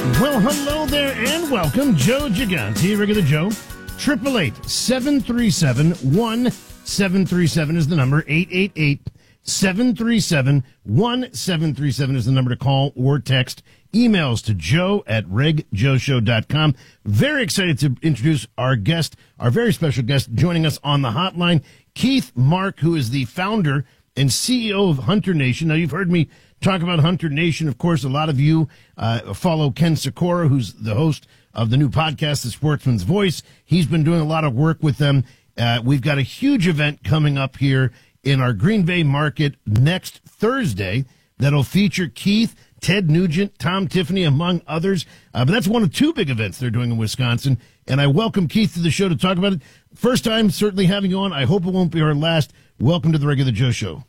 Well, hello there and welcome. Joe Gigante, regular Joe. 888-737-1737 is the number. 888-737-1737 is the number to call or text. Emails to joe@regjoeshow.com. Very excited to introduce our guest, our very special guest joining us on the hotline, Keith Mark, who is the founder and CEO of Hunter Nation. Now, you've heard me talk about Hunter Nation. Of course, a lot of you follow Ken Sikora, who's the host of the new podcast, The Sportsman's Voice. He's been doing a lot of work with them. We've got a huge event coming up here in our Green Bay market next Thursday that'll feature Keith, Ted Nugent, Tom Tiffany, among others. But that's one of two big events they're doing in Wisconsin. And I welcome Keith to the show to talk about it. First time certainly having you on. I hope it won't be our last. Welcome to the Regular Joe Show.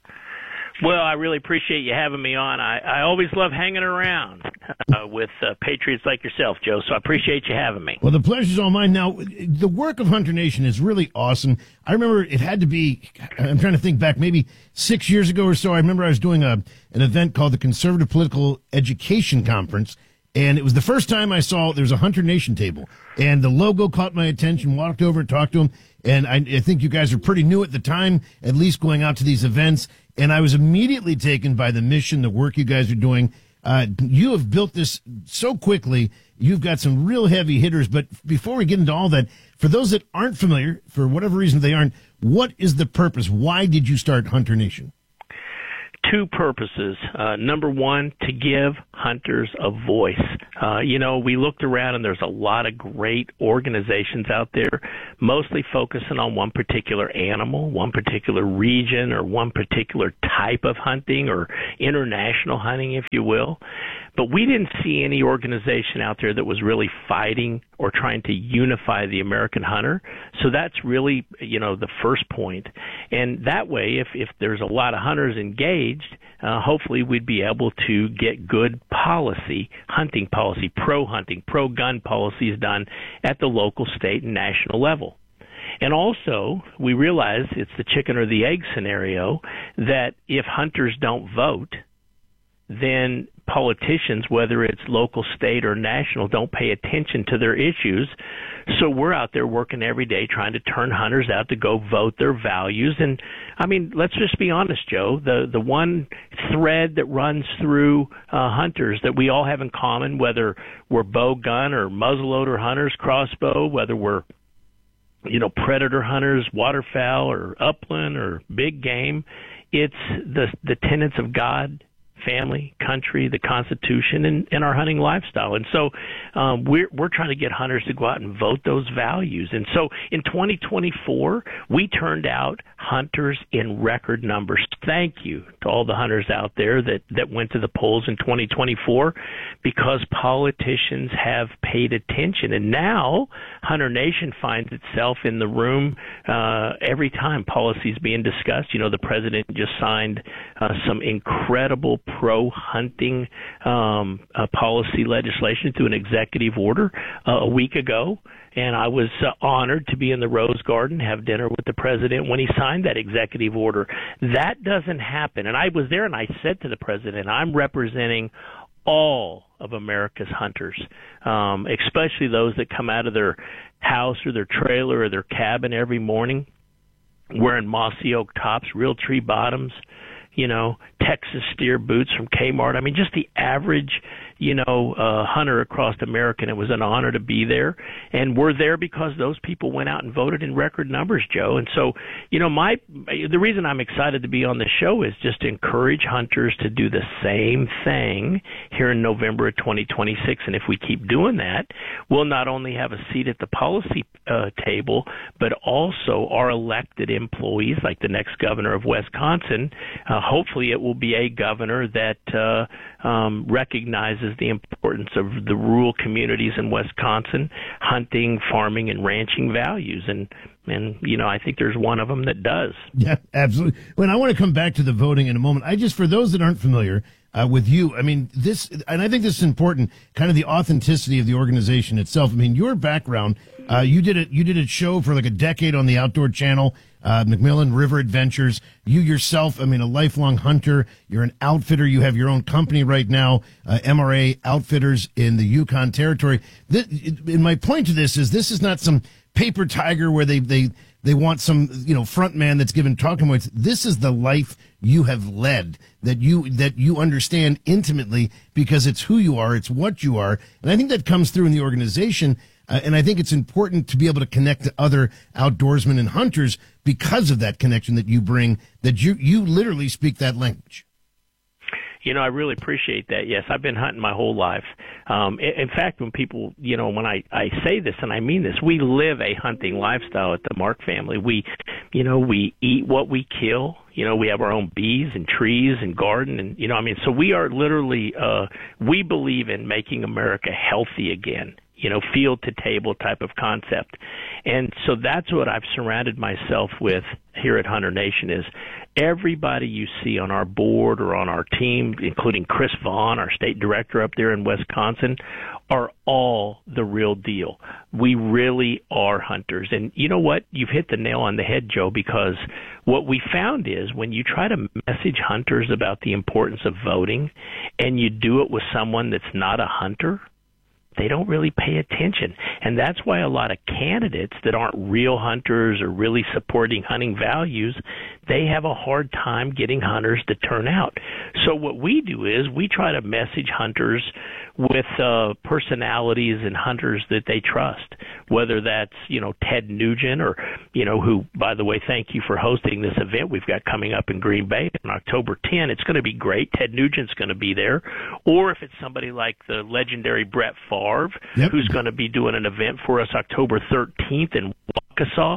Well, I really appreciate you having me on. I always love hanging around with patriots like yourself, Joe, so I appreciate you having me. Well, the pleasure's all mine. Now, the work of Hunter Nation is really awesome. I remember it had to be, I'm trying to think back, maybe 6 years ago or so. I remember I was doing an event called the Conservative Political Education Conference, and it was the first time I saw there was a Hunter Nation table, and the logo caught my attention, walked over and talked to him, and I think you guys are pretty new at the time, at least going out to these events. And I was immediately taken by the mission, the work you guys are doing. You have built this so quickly. You've got some real heavy hitters. But before we get into all that, for those that aren't familiar, for whatever reason they aren't, what is the purpose? Why did you start Hunter Nation? Two purposes. Number one, to give hunters a voice. We looked around and there's a lot of great organizations out there, mostly focusing on one particular animal, one particular region, or one particular type of hunting, or international hunting, if you will. But we didn't see any organization out there that was really fighting or trying to unify the American hunter. So that's really, the first point. And that way, if there's a lot of hunters engaged, hopefully we'd be able to get good policy, hunting policy, pro-hunting, pro-gun policies done at the local, state, and national level. And also, we realize it's the chicken or the egg scenario that if hunters don't vote, then politicians, whether it's local, state, or national, don't pay attention to their issues. So we're out there working every day trying to turn hunters out to go vote their values. And, let's just be honest, Joe. The one thread that runs through hunters that we all have in common, whether we're bow, gun, or muzzleloader hunters, crossbow, whether we're predator hunters, waterfowl, or upland, or big game, it's the tenets of God, family, country, the Constitution, and our hunting lifestyle. And so we're trying to get hunters to go out and vote those values. And so in 2024, we turned out hunters in record numbers. Thank you to all the hunters out there that went to the polls in 2024, because politicians have paid attention. And now Hunter Nation finds itself in the room every time policy is being discussed. The president just signed some incredible pro-hunting policy legislation through an executive order a week ago. And I was honored to be in the Rose Garden, have dinner with the president when he signed that executive order. That doesn't happen. And I was there and I said to the president, I'm representing all of America's hunters, especially those that come out of their house or their trailer or their cabin every morning wearing mossy oak tops, real tree bottoms, Texas steer boots from Kmart. Just the average, hunter across America. And it was an honor to be there. And we're there because those people went out and voted in record numbers, Joe. And so, the reason I'm excited to be on the show is just to encourage hunters to do the same thing here in November of 2026. And if we keep doing that, we'll not only have a seat at the policy table, but also our elected employees, like the next governor of Wisconsin. Hopefully it will be a governor that recognizes the importance of the rural communities in Wisconsin, hunting, farming, and ranching values. And I think there's one of them that does. Yeah, absolutely. Well, I want to come back to the voting in a moment. For those that aren't familiar with you, this, and I think this is important, kind of the authenticity of the organization itself. Your background, you did a show for like a decade on the Outdoor Channel. McMillan River Adventures. You yourself, I mean, a lifelong hunter. You're an outfitter. You have your own company right now, MRA Outfitters in the Yukon Territory. And my point to this is not some paper tiger where they want some, front man that's given talking points. This is the life you have led, that you understand intimately, because it's who you are, it's what you are. And I think that comes through in the organization. And I think it's important to be able to connect to other outdoorsmen and hunters because of that connection that you bring, that you literally speak that language. I really appreciate that. Yes, I've been hunting my whole life. In fact, when people, when I say this, and I mean this, we live a hunting lifestyle at the Mark family. We eat what we kill. We have our own bees and trees and garden, and so we are literally, we believe in making America healthy again. Field to table type of concept. And so that's what I've surrounded myself with here at Hunter Nation is everybody you see on our board or on our team, including Chris Vaughn, our state director up there in Wisconsin, are all the real deal. We really are hunters. And you know what? You've hit the nail on the head, Joe, because what we found is when you try to message hunters about the importance of voting and you do it with someone that's not a hunter, they don't really pay attention. And that's why a lot of candidates that aren't real hunters or really supporting hunting values, they have a hard time getting hunters to turn out. So what we do is we try to message hunters with personalities and hunters that they trust, whether that's, Ted Nugent or, who, by the way, thank you for hosting this event we've got coming up in Green Bay on October 10. It's going to be great. Ted Nugent's going to be there. Or if it's somebody like the legendary Brett Favre, who's going to be doing an event for us October 13th in Waukesha.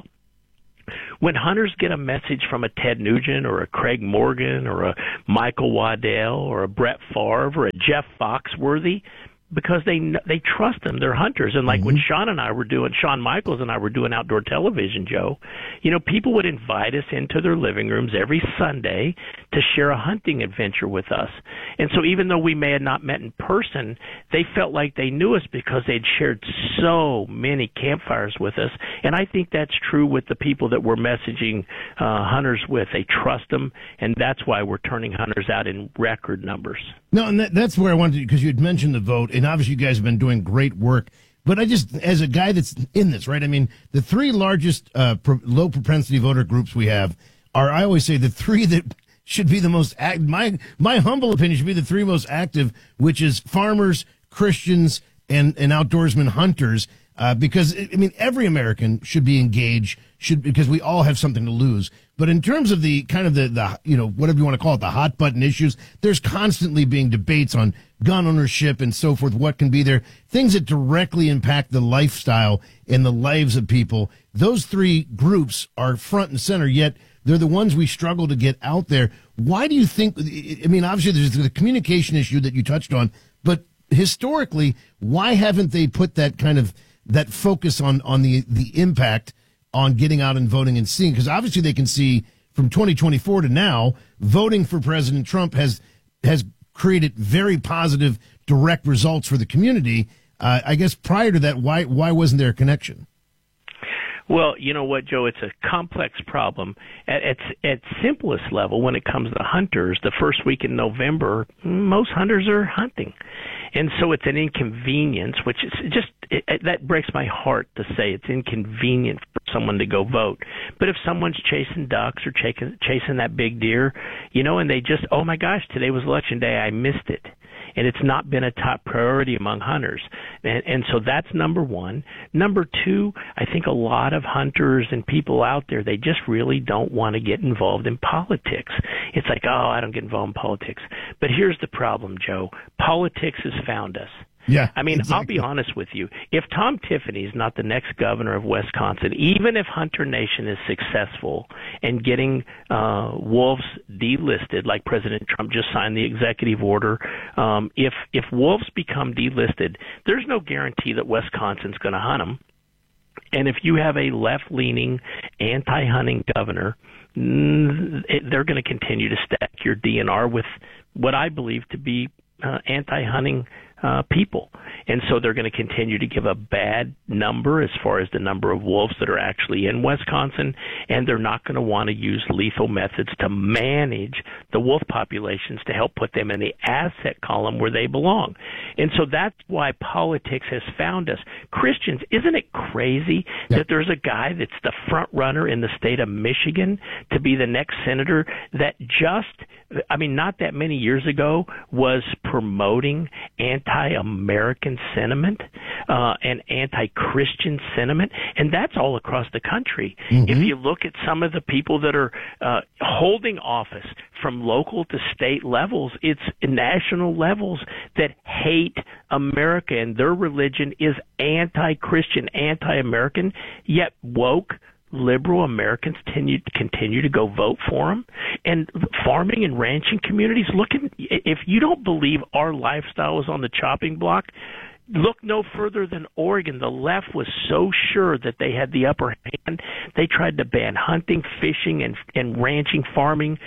When hunters get a message from a Ted Nugent or a Craig Morgan or a Michael Waddell or a Brett Favre or a Jeff Foxworthy, because they trust them, they're hunters. And like when Shawn Michaels and I were doing outdoor television, Joe, people would invite us into their living rooms every Sunday to share a hunting adventure with us. And so even though we may have not met in person, they felt like they knew us because they'd shared so many campfires with us. And I think that's true with the people that we're messaging hunters with. They trust them, and that's why we're turning hunters out in record numbers. No, and that's where I wanted to, because you had mentioned the vote, and obviously you guys have been doing great work. But I just, as a guy that's in this, right? I mean, the three largest low propensity voter groups we have are, I always say, the three that should be the most my humble opinion should be the three most active, which is farmers, Christians, and outdoorsmen hunters. Because I mean, every American should be engaged, because we all have something to lose. But in terms of the kind of the whatever you want to call it, the hot button issues, there's constantly being debates on gun ownership and so forth. What can be there? Things that directly impact the lifestyle and the lives of people. Those three groups are front and center, yet they're the ones we struggle to get out there. Why do you think? I mean, obviously there's the communication issue that you touched on, but historically, why haven't they put that kind of that focus on the impact on getting out and voting and seeing? Because obviously they can see from 2024 to now, voting for President Trump has created very positive, direct results for the community. I guess prior to that, why wasn't there a connection? Well, you know what, Joe? It's a complex problem. At simplest level, when it comes to hunters, the first week in November, most hunters are hunting. And so it's an inconvenience, which is just, that breaks my heart to say it's inconvenient for someone to go vote. But if someone's chasing ducks or chasing that big deer, and they just, oh my gosh, today was election day, I missed it. And it's not been a top priority among hunters. And so that's number one. Number two, I think a lot of hunters and people out there, they just really don't want to get involved in politics. It's like, oh, I don't get involved in politics. But here's the problem, Joe. Politics has found us. Yeah, I mean, exactly. I'll be honest with you. If Tom Tiffany's not the next governor of Wisconsin, even if Hunter Nation is successful in getting wolves delisted, like President Trump just signed the executive order, if wolves become delisted, there's no guarantee that Wisconsin's going to hunt them. And if you have a left-leaning, anti-hunting governor, they're going to continue to stack your DNR with what I believe to be anti-hunting people. And so they're going to continue to give a bad number as far as the number of wolves that are actually in Wisconsin, and they're not going to want to use lethal methods to manage the wolf populations to help put them in the asset column where they belong. And so that's why politics has found us. Christians, isn't it crazy that there's a guy that's the front runner in the state of Michigan to be the next senator that not that many years ago was promoting anti-American sentiment and anti-Christian sentiment, and that's all across the country. Mm-hmm. If you look at some of the people that are holding office from local to state levels, it's national levels that hate America, and their religion is anti-Christian, anti-American, yet woke liberal Americans continue to go vote for them. And farming and ranching communities, if you don't believe our lifestyle is on the chopping block, look no further than Oregon. The left was so sure that they had the upper hand, they tried to ban hunting, fishing, and ranching, farming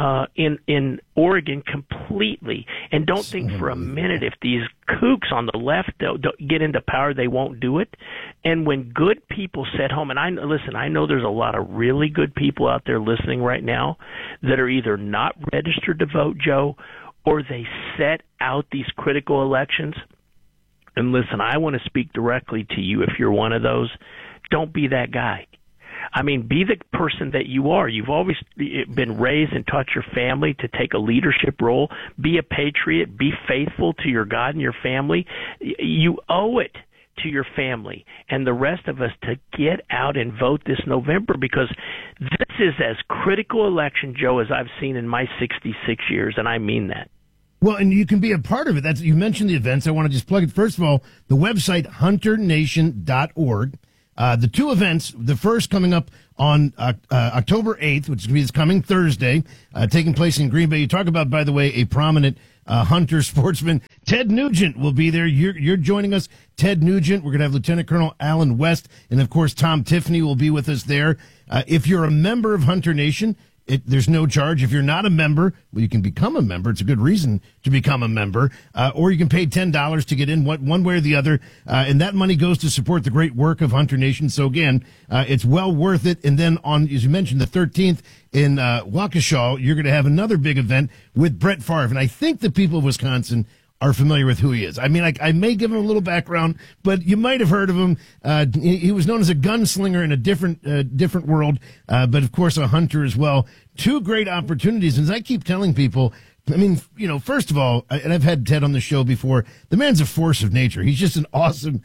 in Oregon completely. And don't think for a minute if these kooks on the left don't get into power, they won't do it. And when good people sit home, and I know there's a lot of really good people out there listening right now that are either not registered to vote, Joe, or they set out these critical elections. And listen, I want to speak directly to you if you're one of those. Don't be that guy. I mean, be the person that you are. You've always been raised and taught your family to take a leadership role. Be a patriot. Be faithful to your God and your family. You owe it to your family and the rest of us to get out and vote this November, because this is as critical election, Joe, as I've seen in my 66 years, and I mean that. Well, and you can be a part of it. You mentioned the events. I want to just plug it. First of all, the website, hunternation.org. The two events, the first coming up on October 8th, which is going to be this coming Thursday, taking place in Green Bay. You talk about, by the way, a prominent hunter sportsman. Ted Nugent will be there. You're joining us, Ted Nugent. We're going to have Lieutenant Colonel Alan West, and, of course, Tom Tiffany will be with us there. If you're a member of Hunter Nation, there's no charge. If you're not a member, well, you can become a member. It's a good reason to become a member. Or you can pay $10 to get in one way or the other. And that money goes to support the great work of Hunter Nation. So again, it's well worth it. And then on, as you mentioned, the 13th in Waukesha, you're going to have another big event with Brett Favre. And I think the people of Wisconsin are familiar with who he is. I mean, I may give him a little background, but you might have heard of him. He was known as a gunslinger in a different world, but of course a hunter as well. Two great opportunities. And as I keep telling people, I mean, first of all, and I've had Ted on the show before, the man's a force of nature. He's just an awesome,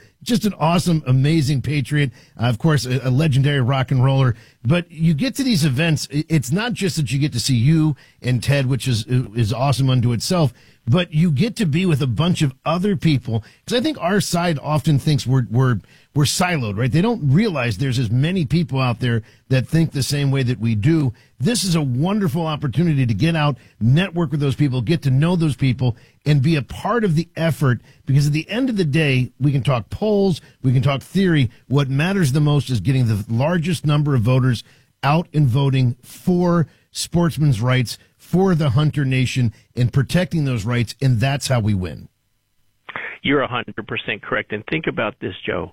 amazing patriot. Of course, a legendary rock and roller. But you get to these events, it's not just that you get to see you and Ted, which is awesome unto itself, but you get to be with a bunch of other people. Because I think our side often thinks we're siloed, right? They don't realize there's as many people out there that think the same way that we do. This is a wonderful opportunity to get out, network with those people, get to know those people, and be a part of the effort. Because at the end of the day, we can talk polls, we can talk theory. What matters the most is getting the largest number of voters out and voting for sportsmen's rights, for the Hunter Nation, and protecting those rights, and that's how we win. You're 100% correct. And think about this, Joe.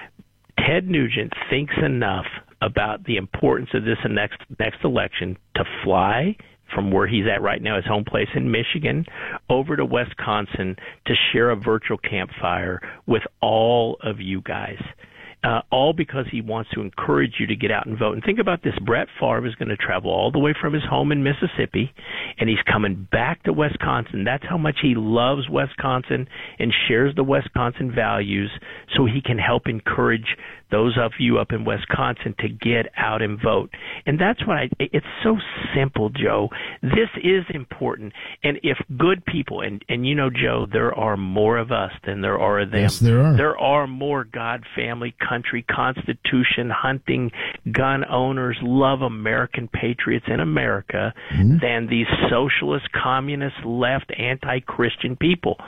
Ted Nugent thinks enough about the importance of this next election to fly from where he's at right now, his home place in Michigan, over to Wisconsin to share a virtual campfire with all of you guys. All because he wants to encourage you to get out and vote. And think about this. Brett Favre is going to travel all the way from his home in Mississippi, and he's coming back to Wisconsin. That's how much he loves Wisconsin and shares the Wisconsin values, so he can help encourage those of you up in Wisconsin to get out and vote. And that's what it's so simple, Joe. This is important. And if good people, and Joe, there are more of us than there are of them. Yes, there are. There are more God, family, country, constitution, hunting, gun owners, love American patriots in America than these socialist, communist, left, anti-Christian people.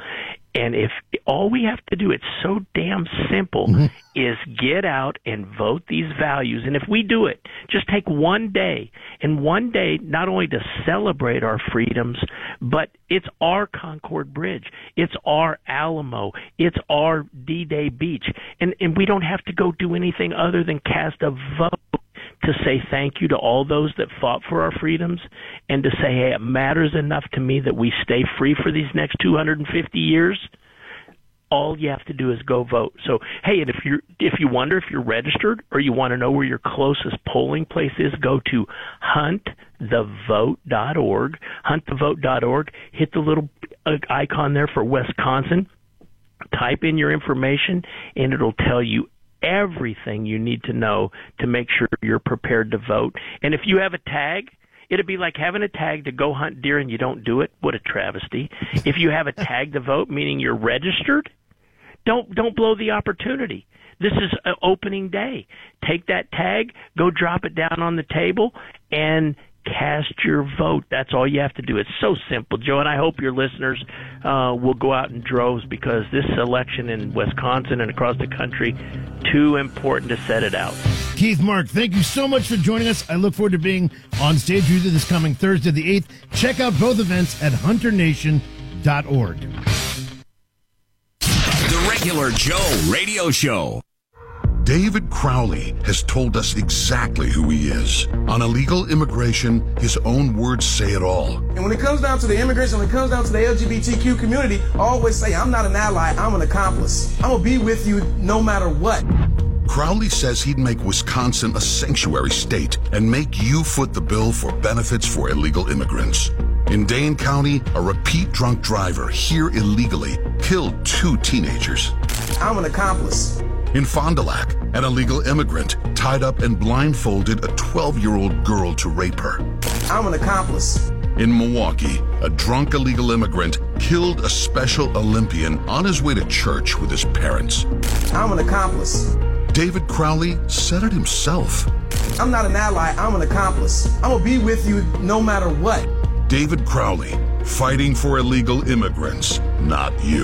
And if all we have to do, it's so damn simple, is get out and vote these values. And if we do it, just take one day, and one day not only to celebrate our freedoms, but it's our Concord Bridge. It's our Alamo. It's our D-Day Beach. And we don't have to go do anything other than cast a vote to say thank you to all those that fought for our freedoms, and to say, hey, it matters enough to me that we stay free for these next 250 years. All you have to do is go vote. So, hey, and if you wonder if you're registered, or you want to know where your closest polling place is, go to huntthevote.org. Huntthevote.org. Hit the little icon there for Wisconsin. Type in your information, and it'll tell you everything you need to know to make sure you're prepared to vote. And if you have a tag, it'd be like having a tag to go hunt deer and you don't do it. What a travesty. If you have a tag to vote, meaning you're registered, don't blow the opportunity. This is an opening day. Take that tag, go drop it down on the table, and cast your vote. That's all you have to do. It's so simple, Joe, and I hope your listeners will go out in droves, because this election in Wisconsin and across the country, too important to set it out. Keith Mark, thank you so much for joining us. I look forward to being on stage with you this coming Thursday, the 8th. Check out both events at hunternation.org. The Regular Joe Radio Show. David Crowley has told us exactly who he is. On illegal immigration, his own words say it all. And when it comes down to the immigration, when it comes down to the LGBTQ community, I always say, I'm not an ally, I'm an accomplice. I'm going to be with you no matter what. Crowley says he'd make Wisconsin a sanctuary state and make you foot the bill for benefits for illegal immigrants. In Dane County, a repeat drunk driver here illegally killed 2 teenagers. I'm an accomplice. In Fond du Lac, an illegal immigrant tied up and blindfolded a 12-year-old girl to rape her. I'm an accomplice. In Milwaukee, a drunk illegal immigrant killed a Special Olympian on his way to church with his parents. I'm an accomplice. David Crowley said it himself. I'm not an ally, I'm an accomplice. I'm going to be with you no matter what. David Crowley, fighting for illegal immigrants, not you.